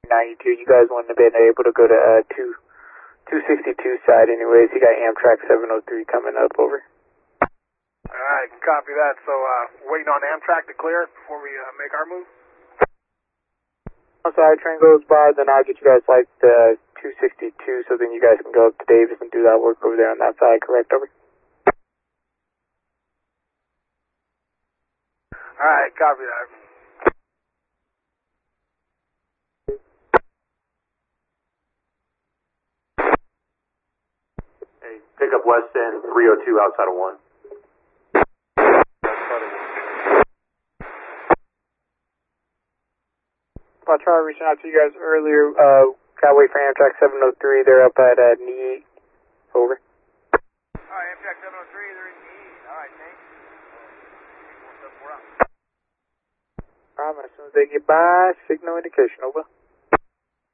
92. You guys wouldn't have been able to go to 262 side anyways. You got Amtrak 703 coming up, over. Alright, copy that. So, waiting on Amtrak to clear before we make our move? Once the I train goes by, then I'll get you guys like the 262, so then you guys can go up to Davis and do that work over there on that side, correct, over? Alright, copy that. Hey, pick up West End 302 outside of 1. I'll try reaching out to you guys earlier. Gotta wait for Amtrak 703. They're up at Knee. Over. Alright, Amtrak 703, they're in Knee. Alright, thanks. Alright, as soon as they get by, signal indication, over.